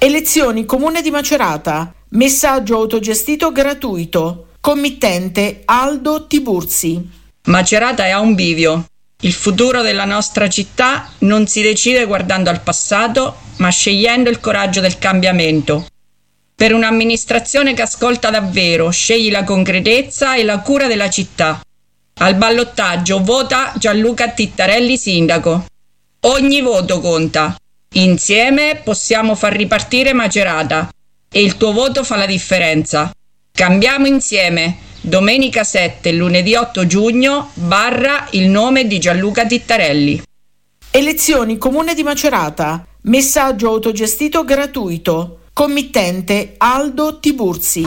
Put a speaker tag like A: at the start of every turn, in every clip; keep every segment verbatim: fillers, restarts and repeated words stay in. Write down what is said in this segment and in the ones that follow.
A: Elezioni Comune di Macerata. Messaggio autogestito gratuito. Committente Aldo Tiburzi.
B: Macerata è a un bivio. Il futuro della nostra città non si decide guardando al passato, ma scegliendo il coraggio del cambiamento. Per un'amministrazione che ascolta davvero, scegli la concretezza e la cura della città. Al ballottaggio vota Gianluca Tittarelli sindaco. Ogni voto conta. Insieme possiamo far ripartire Macerata e il tuo voto fa la differenza. Cambiamo insieme. Domenica sette e lunedì otto giugno, barra il nome di Gianluca Tittarelli.
A: Elezioni Comune di Macerata. Messaggio autogestito gratuito. Committente Aldo Tiburzi.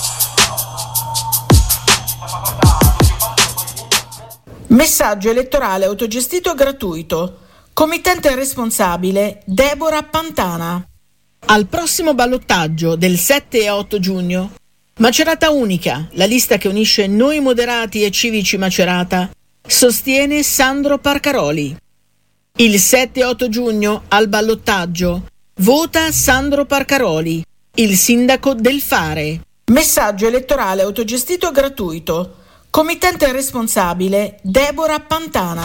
A: Messaggio elettorale autogestito gratuito. Committente responsabile Deborah Pantana. Al prossimo ballottaggio del sette e otto giugno, Macerata Unica, la lista che unisce Noi Moderati e Civici Macerata, sostiene Sandro Parcaroli. Il sette e otto giugno al ballottaggio vota Sandro Parcaroli, il sindaco del Fare. Messaggio elettorale autogestito gratuito. Committente responsabile Deborah Pantana.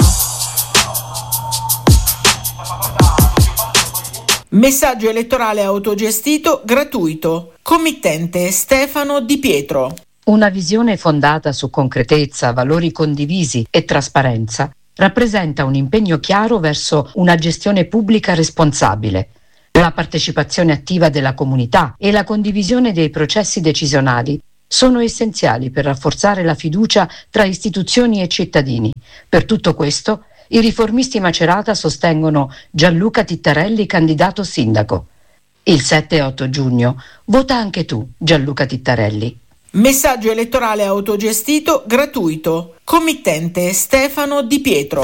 A: Messaggio elettorale autogestito gratuito. Committente Stefano Di Pietro.
C: Una visione fondata su concretezza, valori condivisi e trasparenza rappresenta un impegno chiaro verso una gestione pubblica responsabile. La partecipazione attiva della comunità e la condivisione dei processi decisionali sono essenziali per rafforzare la fiducia tra istituzioni e cittadini. Per tutto questo, i riformisti Macerata sostengono Gianluca Tittarelli candidato sindaco. Il sette e otto giugno vota anche tu, Gianluca Tittarelli.
A: Messaggio elettorale autogestito gratuito. Committente Stefano Di Pietro.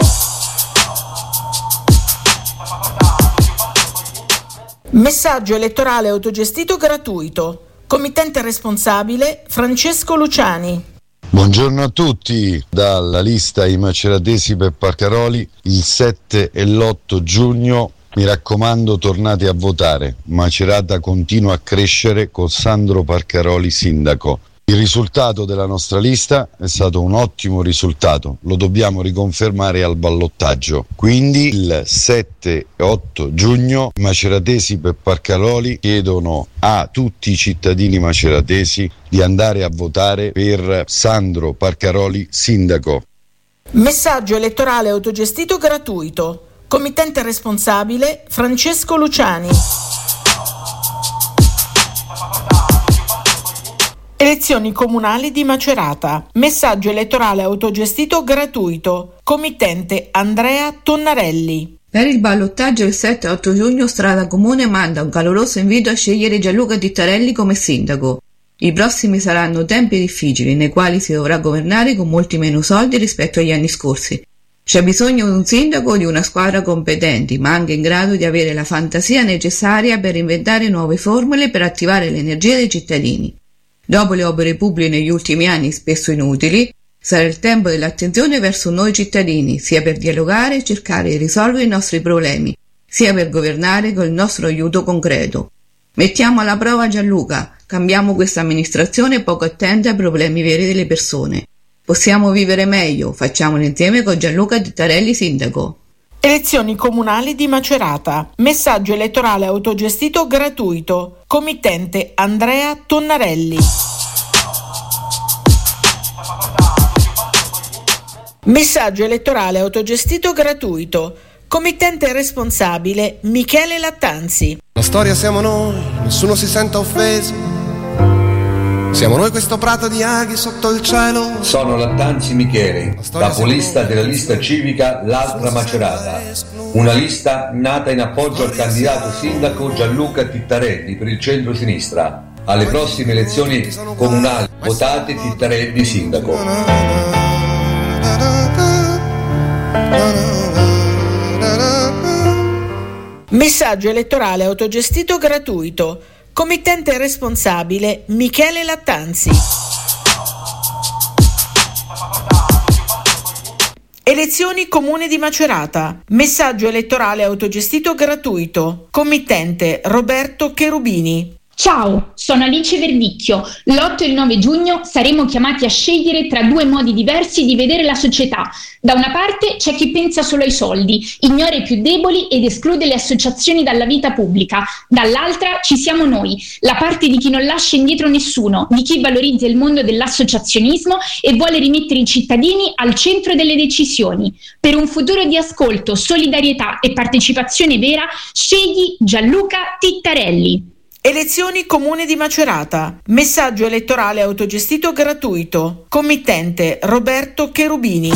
A: Messaggio elettorale autogestito gratuito. Committente responsabile Francesco Luciani.
D: Buongiorno a tutti, dalla lista I Maceratesi per Parcaroli, il sette e l'otto giugno, mi raccomando tornate a votare, Macerata continua a crescere con Sandro Parcaroli sindaco. Il risultato della nostra lista è stato un ottimo risultato, lo dobbiamo riconfermare al ballottaggio. Quindi il sette e otto giugno i Maceratesi per Parcaroli chiedono a tutti i cittadini maceratesi di andare a votare per Sandro Parcaroli sindaco.
A: Messaggio elettorale autogestito gratuito. Committente responsabile Francesco Luciani. Elezioni comunali di Macerata. Messaggio elettorale autogestito gratuito. Committente Andrea Tonnarelli.
E: Per il ballottaggio il sette e otto giugno Strada Comune manda un caloroso invito a scegliere Gianluca Tittarelli come sindaco. I prossimi saranno tempi difficili nei quali si dovrà governare con molti meno soldi rispetto agli anni scorsi. C'è bisogno di un sindaco, di una squadra competenti, ma anche in grado di avere la fantasia necessaria per inventare nuove formule per attivare l'energia dei cittadini. Dopo le opere pubbliche negli ultimi anni spesso inutili, sarà il tempo dell'attenzione verso noi cittadini, sia per dialogare e cercare di risolvere i nostri problemi, sia per governare con il nostro aiuto concreto. Mettiamo alla prova Gianluca, cambiamo questa amministrazione poco attenta ai problemi veri delle persone. Possiamo vivere meglio, facciamolo insieme con Gianluca Tittarelli sindaco.
A: Elezioni comunali di Macerata. Messaggio elettorale autogestito gratuito. Committente Andrea Tonnarelli. Messaggio elettorale autogestito gratuito. Committente responsabile Michele Lattanzi.
F: La storia siamo noi, nessuno si senta offeso. Siamo noi questo prato di aghi sotto il cielo.
G: Sono Lattanzi Michele, capolista della lista civica L'Altra Macerata, una lista nata in appoggio al candidato sindaco Gianluca Tittarelli per il centro-sinistra. Alle prossime elezioni comunali votate Tittarelli sindaco.
A: Messaggio elettorale autogestito gratuito. Committente responsabile Michele Lattanzi. Elezioni Comune di Macerata. Messaggio elettorale autogestito gratuito. Committente Roberto Cherubini.
H: Ciao, sono Alice Verdicchio. L'otto e il nove giugno saremo chiamati a scegliere tra due modi diversi di vedere la società. Da una parte c'è chi pensa solo ai soldi, ignora i più deboli ed esclude le associazioni dalla vita pubblica. Dall'altra ci siamo noi, la parte di chi non lascia indietro nessuno, di chi valorizza il mondo dell'associazionismo e vuole rimettere i cittadini al centro delle decisioni. Per un futuro di ascolto, solidarietà e partecipazione vera, scegli Gianluca Tittarelli.
A: Elezioni Comune di Macerata. Messaggio elettorale autogestito gratuito. Committente Roberto Cherubini.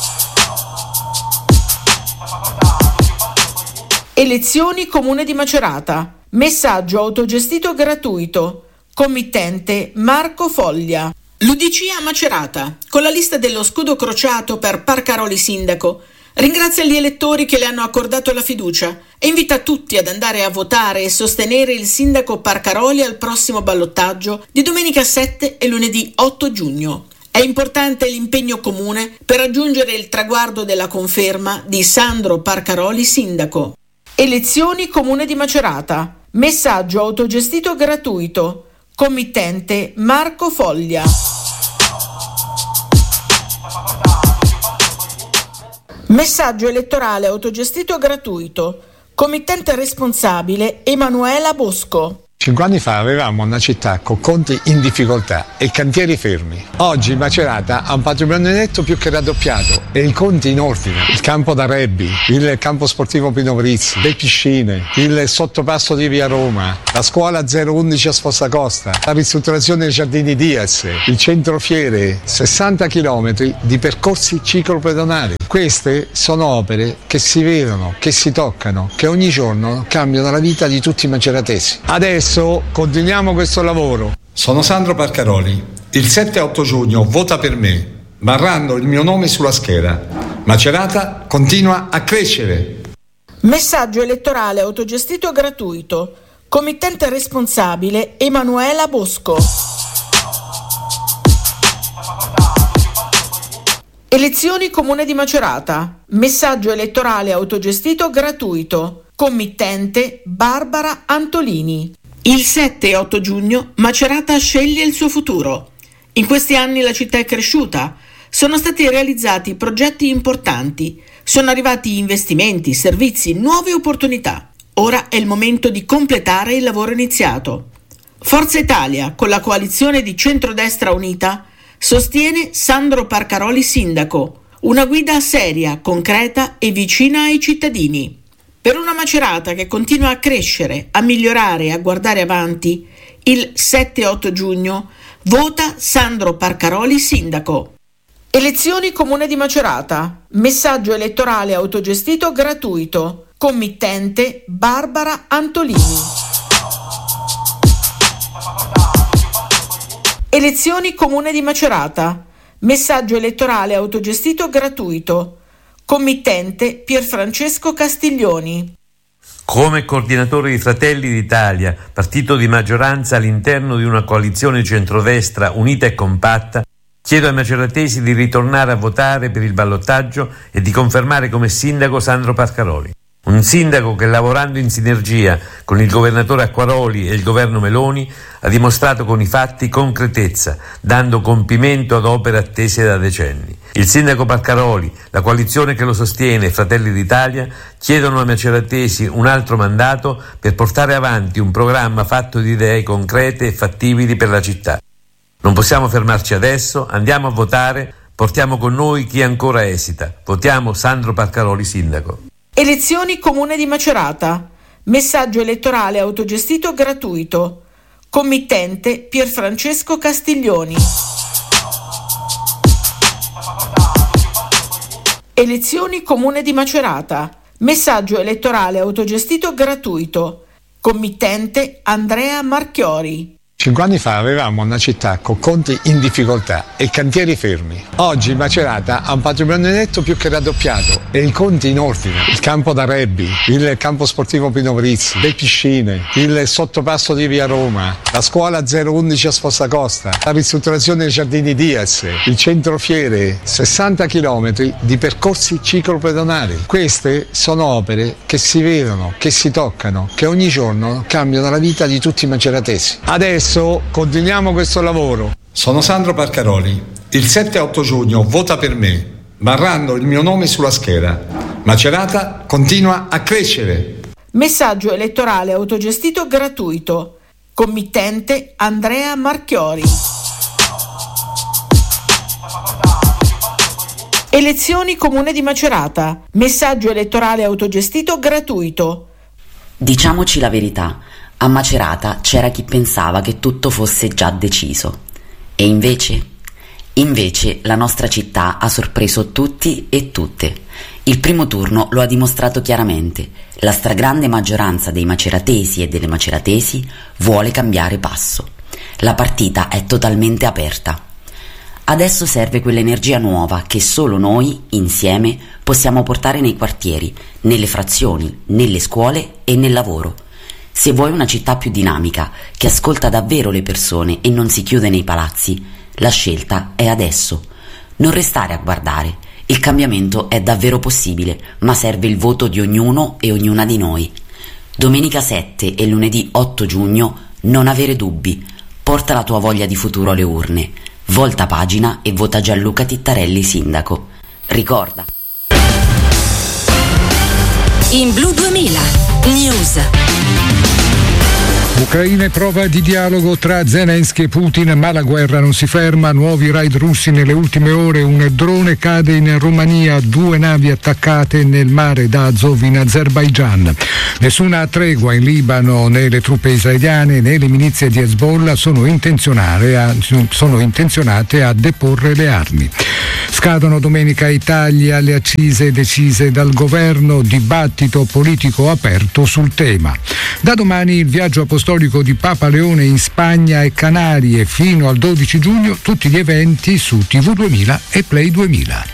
A: Elezioni Comune di Macerata. Messaggio autogestito gratuito. Committente Marco Foglia. L'U D C a Macerata, con la lista dello scudo crociato per Parcaroli sindaco, ringrazia gli elettori che le hanno accordato la fiducia e invita tutti ad andare a votare e sostenere il sindaco Parcaroli al prossimo ballottaggio di domenica sette e lunedì otto giugno. È importante l'impegno comune per raggiungere il traguardo della conferma di Sandro Parcaroli sindaco. Elezioni Comune di Macerata. Messaggio autogestito gratuito. Committente Marco Foglia. Messaggio elettorale autogestito gratuito. Committente responsabile Emanuela Bosco.
I: Cinque anni fa avevamo una città con conti in difficoltà e cantieri fermi. Oggi Macerata ha un patrimonio netto più che raddoppiato e i conti in ordine. Il campo da rugby, il campo sportivo Pino Brizzi, le piscine, il sottopasso di Via Roma, la scuola zero undici a Spostacosta, la ristrutturazione dei giardini Diaz, il centro fiere, sessanta chilometri di percorsi ciclopedonali. Queste sono opere che si vedono, che si toccano, che ogni giorno cambiano la vita di tutti i maceratesi. Adesso continuiamo questo lavoro. Sono Sandro Parcaroli. Il sette e otto giugno vota per me, barrando il mio nome sulla scheda. Macerata continua a crescere.
A: Messaggio elettorale autogestito gratuito. Committente responsabile Emanuela Bosco. Elezioni Comune di Macerata. Messaggio elettorale autogestito gratuito. Committente Barbara Antolini. Il sette e otto giugno Macerata sceglie il suo futuro. In questi anni la città è cresciuta, sono stati realizzati progetti importanti, sono arrivati investimenti, servizi, nuove opportunità. Ora è il momento di completare il lavoro iniziato. Forza Italia, con la coalizione di Centrodestra Unita, sostiene Sandro Parcaroli sindaco, una guida seria, concreta e vicina ai cittadini. Per una Macerata che continua a crescere, a migliorare e a guardare avanti, il sette e otto giugno vota Sandro Parcaroli sindaco. Elezioni Comune di Macerata. Messaggio elettorale autogestito gratuito. Committente Barbara Antolini. Elezioni Comune di Macerata. Messaggio elettorale autogestito gratuito. Committente Pierfrancesco Castiglioni.
J: Come coordinatore di Fratelli d'Italia, partito di maggioranza all'interno di una coalizione centrodestra unita e compatta, chiedo ai maceratesi di ritornare a votare per il ballottaggio e di confermare come sindaco Sandro Parcaroli. Un sindaco che, lavorando in sinergia con il governatore Acquaroli e il governo Meloni, ha dimostrato con i fatti concretezza, dando compimento ad opere attese da decenni. Il sindaco Parcaroli, la coalizione che lo sostiene e Fratelli d'Italia chiedono ai maceratesi un altro mandato per portare avanti un programma fatto di idee concrete e fattibili per la città. Non possiamo fermarci adesso, andiamo a votare, portiamo con noi chi ancora esita. Votiamo Sandro Parcaroli sindaco.
A: Elezioni Comune di Macerata. Messaggio elettorale autogestito gratuito. Committente Pierfrancesco Castiglioni. Elezioni Comune di Macerata. Messaggio elettorale autogestito gratuito. Committente Andrea Marchiori.
I: Cinque anni fa avevamo una città con conti in difficoltà e cantieri fermi. Oggi Macerata ha un patrimonio netto più che raddoppiato e i conti in ordine. Il campo da rugby, il campo sportivo Pino Brizzi, le piscine, il sottopasso di Via Roma, la scuola zero undici a Spostacosta, la ristrutturazione dei giardini Diaz, il centro fiere, sessanta chilometri di percorsi ciclopedonali. Queste sono opere che si vedono, che si toccano, che ogni giorno cambiano la vita di tutti i maceratesi. Adesso continuiamo questo lavoro.
K: Sono Sandro Parcaroli. Il sette e otto giugno vota per me, barrando il mio nome sulla scheda. Macerata continua a crescere.
A: Messaggio elettorale autogestito gratuito. Committente Andrea Marchiori. Elezioni Comune di Macerata. Messaggio elettorale autogestito gratuito.
L: Diciamoci la verità. A Macerata c'era chi pensava che tutto fosse già deciso. E invece? Invece la nostra città ha sorpreso tutti e tutte. Il primo turno lo ha dimostrato chiaramente. La stragrande maggioranza dei maceratesi e delle maceratesi vuole cambiare passo. La partita è totalmente aperta. Adesso serve quell'energia nuova che solo noi, insieme, possiamo portare nei quartieri, nelle frazioni, nelle scuole e nel lavoro. Se vuoi una città più dinamica, che ascolta davvero le persone e non si chiude nei palazzi, la scelta è adesso. Non restare a guardare. Il cambiamento è davvero possibile, ma serve il voto di ognuno e ognuna di noi. Domenica sette e lunedì otto giugno, non avere dubbi. Porta la tua voglia di futuro alle urne. Volta pagina e vota Gianluca Tittarelli sindaco. Ricorda.
M: In Blu duemila News.
N: Ucraina è prova di dialogo tra Zelensky e Putin, ma la guerra non si ferma. Nuovi raid russi nelle ultime ore, un drone cade in Romania, due navi attaccate nel mare d'Azov in Azerbaigian. Nessuna tregua in Libano, né le truppe israeliane né le milizie di Hezbollah sono intenzionate a, sono intenzionate a deporre le armi. Scadono domenica i tagli alle accise decise dal governo, dibattito politico aperto sul tema. Da domani il viaggio apostolico di Papa Leone in Spagna e Canarie fino al dodici giugno, tutti gli eventi su T V duemila e Play duemila.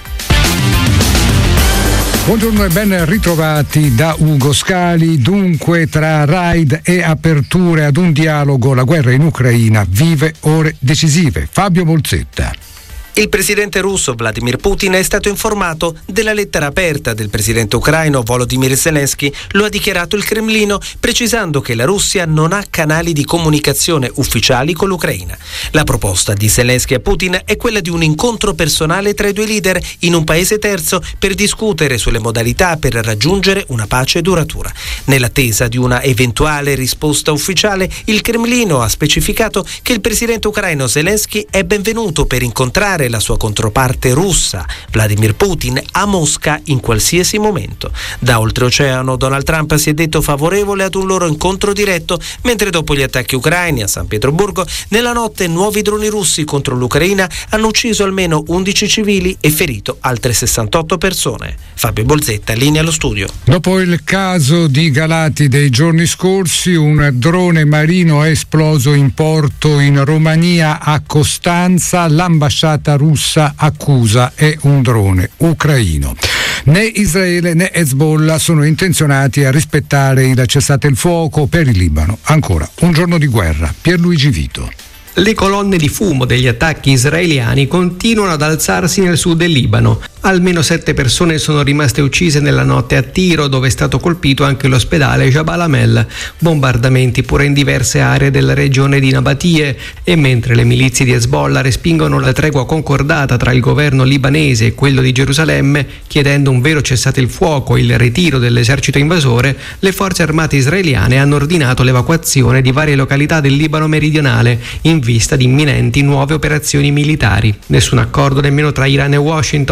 N: Buongiorno e ben ritrovati da Ugo Scali. Dunque, tra raid e aperture ad un dialogo, la guerra in Ucraina vive ore decisive. Fabio Bolzetta.
O: Il presidente russo Vladimir Putin è stato informato della lettera aperta del presidente ucraino Volodymyr Zelensky, lo ha dichiarato il Cremlino, precisando che la Russia non ha canali di comunicazione ufficiali con l'Ucraina. La proposta di Zelensky a Putin è quella di un incontro personale tra i due leader in un paese terzo per discutere sulle modalità per raggiungere una pace duratura. Nell'attesa di una eventuale risposta ufficiale, il Cremlino ha specificato che il presidente ucraino Zelensky è benvenuto per incontrare la sua controparte russa, Vladimir Putin, a Mosca in qualsiasi momento. Da oltreoceano Donald Trump si è detto favorevole ad un loro incontro diretto, mentre dopo gli attacchi ucraini a San Pietroburgo, nella notte nuovi droni russi contro l'Ucraina hanno ucciso almeno undici civili e ferito altre sessantotto persone. Fabio Bolzetta, linea allo studio.
N: Dopo il caso di Galati dei giorni scorsi, un drone marino è esploso in porto in Romania a Costanza. L'ambasciata russa accusa è un drone ucraino. Né Israele né Hezbollah sono intenzionati a rispettare il cessate il fuoco per il Libano. Ancora un giorno di guerra. Pierluigi Vito.
P: Le colonne di fumo degli attacchi israeliani continuano ad alzarsi nel sud del Libano. Almeno sette persone sono rimaste uccise nella notte a Tiro, dove è stato colpito anche l'ospedale Jabal Amel. Bombardamenti pure in diverse aree della regione di Nabatie. E mentre le milizie di Hezbollah respingono la tregua concordata tra il governo libanese e quello di Gerusalemme, chiedendo un vero cessate il fuoco e il ritiro dell'esercito invasore, le forze armate israeliane hanno ordinato l'evacuazione di varie località del Libano meridionale in vista di imminenti nuove operazioni militari. Nessun accordo nemmeno tra Iran e Washington.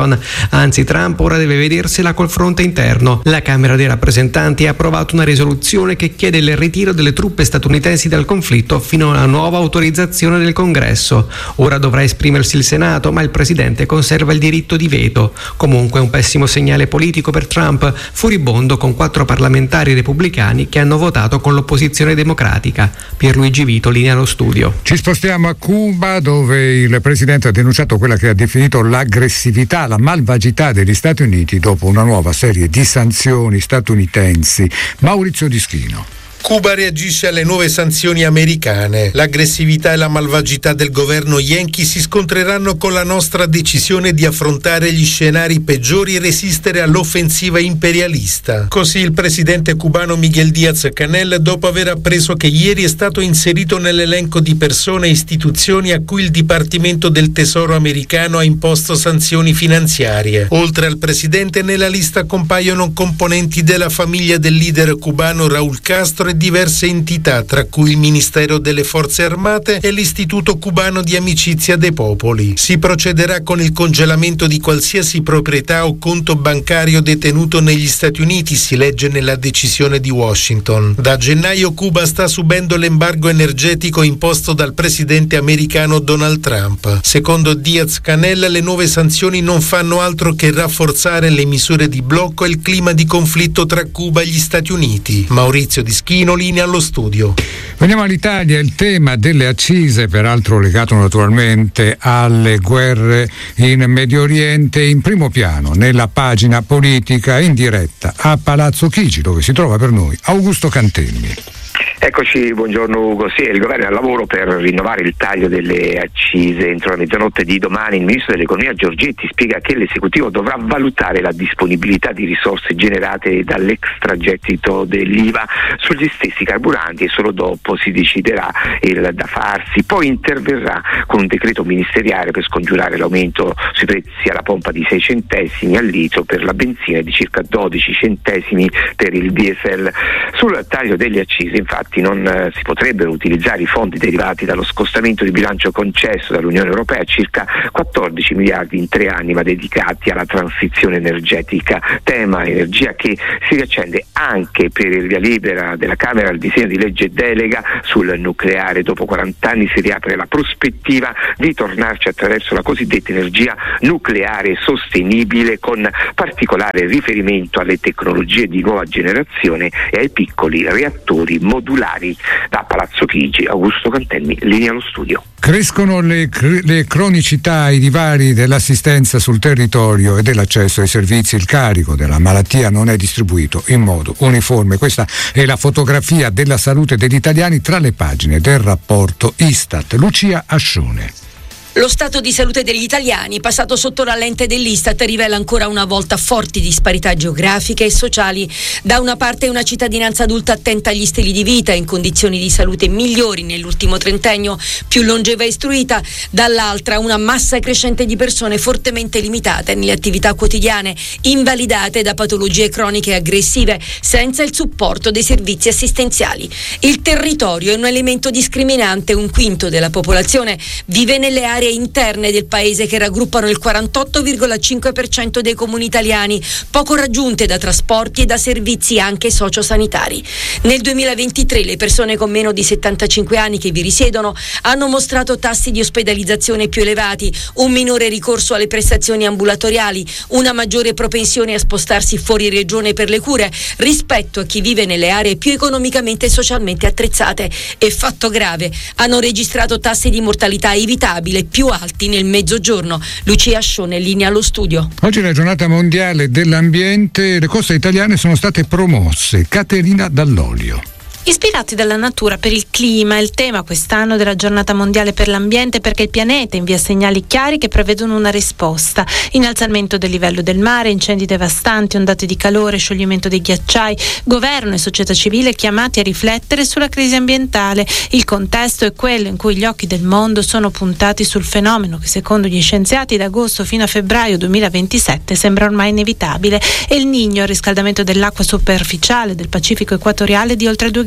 P: Anzi, Trump ora deve vedersela col fronte interno. La Camera dei rappresentanti ha approvato una risoluzione che chiede il ritiro delle truppe statunitensi dal conflitto fino a una nuova autorizzazione del Congresso. Ora dovrà esprimersi il Senato, ma il presidente conserva il diritto di veto. Comunque un pessimo segnale politico per Trump, furibondo con quattro parlamentari repubblicani che hanno votato con l'opposizione democratica. Pierluigi Vito, linea allo studio.
N: Ci spostiamo a Cuba, dove il presidente ha denunciato quella che ha definito l'aggressività, la malvagità degli Stati Uniti dopo una nuova serie di sanzioni statunitensi. Maurizio Dischino.
Q: Cuba reagisce alle nuove sanzioni americane. L'aggressività e la malvagità del governo Yankee si scontreranno con la nostra decisione di affrontare gli scenari peggiori e resistere all'offensiva imperialista. Così il presidente cubano Miguel Díaz-Canel, dopo aver appreso che ieri è stato inserito nell'elenco di persone e istituzioni a cui il Dipartimento del Tesoro americano ha imposto sanzioni finanziarie. Oltre al presidente, nella lista compaiono componenti della famiglia del leader cubano Raúl Castro e diverse entità, tra cui il Ministero delle Forze Armate e l'Istituto Cubano di Amicizia dei Popoli. Si procederà con il congelamento di qualsiasi proprietà o conto bancario detenuto negli Stati Uniti, si legge nella decisione di Washington. Da gennaio Cuba sta subendo l'embargo energetico imposto dal presidente americano Donald Trump. Secondo Díaz-Canel, le nuove sanzioni non fanno altro che rafforzare le misure di blocco e il clima di conflitto tra Cuba e gli Stati Uniti. Maurizio Dischino, linea allo studio.
N: Veniamo all'Italia, il tema delle accise, peraltro legato naturalmente alle guerre in Medio Oriente, in primo piano nella pagina politica in diretta a Palazzo Chigi, dove si trova per noi Augusto Cantelmi.
R: Eccoci, buongiorno Ugo. Sì, il governo è al lavoro per rinnovare il taglio delle accise entro la mezzanotte di domani. Il ministro dell'economia Giorgetti spiega che l'esecutivo dovrà valutare la disponibilità di risorse generate dall'extragettito dell'I V A sugli stessi carburanti e solo dopo si deciderà il da farsi. Poi interverrà con un decreto ministeriale per scongiurare l'aumento sui prezzi alla pompa di sei centesimi al litro per la benzina e di circa dodici centesimi per il diesel. Sul taglio delle accise, infatti, non eh, si potrebbero utilizzare i fondi derivati dallo scostamento di bilancio concesso dall'Unione Europea, circa quattordici miliardi in tre anni, ma dedicati alla transizione energetica, tema energia che si riaccende anche per il via libera della Camera al disegno di legge delega sul nucleare. Dopo quaranta anni si riapre la prospettiva di tornarci attraverso la cosiddetta energia nucleare sostenibile, con particolare riferimento alle tecnologie di nuova generazione e ai piccoli reattori modulari. Da Palazzo Chigi, Augusto Cantelmi, linea allo studio.
N: Crescono le, le cronicità, i divari dell'assistenza sul territorio e dell'accesso ai servizi. Il carico della malattia non è distribuito in modo uniforme. Questa è la fotografia della salute degli italiani tra le pagine del rapporto Istat. Lucia Ascione.
S: Lo stato di salute degli italiani, passato sotto la lente dell'Istat, rivela ancora una volta forti disparità geografiche e sociali. Da una parte una cittadinanza adulta attenta agli stili di vita, in condizioni di salute migliori nell'ultimo trentennio, più longeva e istruita, dall'altra una massa crescente di persone fortemente limitate nelle attività quotidiane, invalidate da patologie croniche aggressive, senza il supporto dei servizi assistenziali. Il territorio è un elemento discriminante, un quinto della popolazione vive nelle aree interne del paese che raggruppano il quarantotto virgola cinque per cento dei comuni italiani, poco raggiunte da trasporti e da servizi anche sociosanitari. Nel duemilaventitré le persone con meno di settantacinque anni che vi risiedono hanno mostrato tassi di ospedalizzazione più elevati, un minore ricorso alle prestazioni ambulatoriali, una maggiore propensione a spostarsi fuori regione per le cure rispetto a chi vive nelle aree più economicamente e socialmente attrezzate, e fatto grave, hanno registrato tassi di mortalità evitabile più alti nel mezzogiorno. Lucia Ascione, linea allo studio.
N: Oggi è la giornata mondiale dell'ambiente, le coste italiane sono state promosse. Caterina Dall'Olio.
T: Ispirati dalla natura per il clima, è il tema quest'anno della giornata mondiale per l'ambiente, perché il pianeta invia segnali chiari che prevedono una risposta: innalzamento del livello del mare, incendi devastanti, ondate di calore, scioglimento dei ghiacciai. Governo e società civile chiamati a riflettere sulla crisi ambientale. Il contesto è quello in cui gli occhi del mondo sono puntati sul fenomeno che, secondo gli scienziati, da agosto fino a febbraio duemilaventisette sembra ormai inevitabile. El Niño, il riscaldamento dell'acqua superficiale del Pacifico equatoriale di oltre due gradi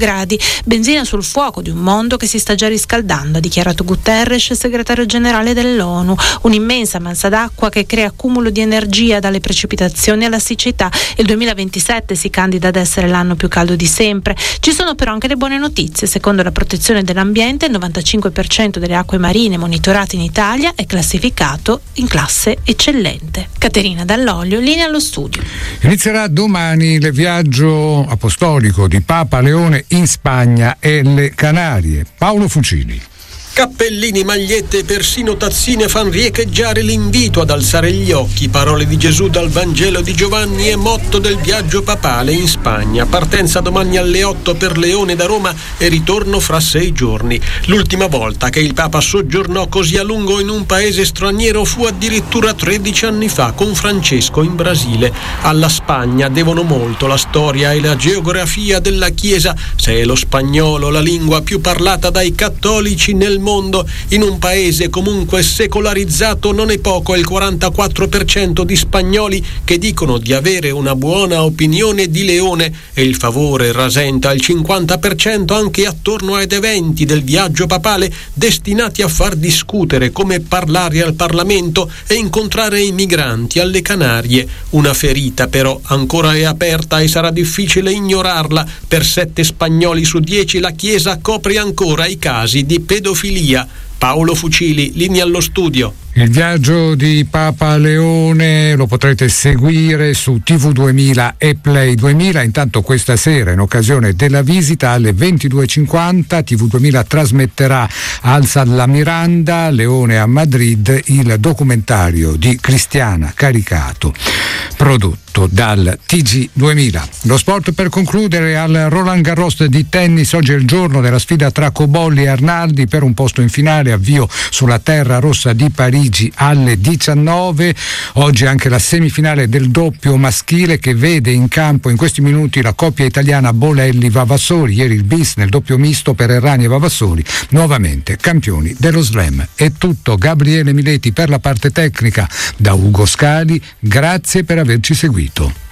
T: gradi, benzina sul fuoco di un mondo che si sta già riscaldando, ha dichiarato Guterres, segretario generale dell'ONU. Un'immensa massa d'acqua che crea accumulo di energia dalle precipitazioni alla siccità. Il duemilaventisette si candida ad essere l'anno più caldo di sempre. Ci sono però anche le buone notizie. Secondo la protezione dell'ambiente, il novantacinque per cento delle acque marine monitorate in Italia è classificato in classe eccellente. Caterina Dall'Olio, linea allo studio.
N: Inizierà domani il viaggio apostolico di Papa Leone in Spagna e le Canarie. Paolo Fucili.
U: Cappellini, magliette e persino tazzine fan riecheggiare l'invito ad alzare gli occhi. Parole di Gesù dal Vangelo di Giovanni e motto del viaggio papale in Spagna. Partenza domani alle otto per Leone da Roma e ritorno fra sei giorni. L'ultima volta che il Papa soggiornò così a lungo in un paese straniero fu addirittura tredici anni fa con Francesco in Brasile. Alla Spagna devono molto la storia e la geografia della Chiesa, se è lo spagnolo la lingua più parlata dai cattolici nel mondo. In un paese comunque secolarizzato non è poco il quarantaquattro per cento di spagnoli che dicono di avere una buona opinione di Leone e il favore rasenta al cinquanta per cento anche attorno ad eventi del viaggio papale destinati a far discutere come parlare al Parlamento e incontrare i migranti alle Canarie. Una ferita però ancora è aperta e sarà difficile ignorarla. Per sette spagnoli su dieci la Chiesa copre ancora i casi di pedofilia. Paolo Fucili, linea allo studio.
N: Il viaggio di Papa Leone lo potrete seguire su T V duemila e Play duemila. Intanto questa sera, in occasione della visita, alle ventidue e cinquanta T V duemila trasmetterà Alza la Miranda, Leone a Madrid, il documentario di Cristiana Caricato, prodotto dal T G duemila. Lo sport per concludere: al Roland Garros di tennis oggi è il giorno della sfida tra Cobolli e Arnaldi per un posto in finale, avvio sulla terra rossa di Parigi alle diciannove. Oggi anche la semifinale del doppio maschile che vede in campo in questi minuti la coppia italiana Bolelli-Vavassori. Ieri il bis nel doppio misto per Errani e Vavassori, nuovamente campioni dello slam. È tutto. Gabriele Mileti per la parte tecnica, da Ugo Scali, grazie per averci seguito.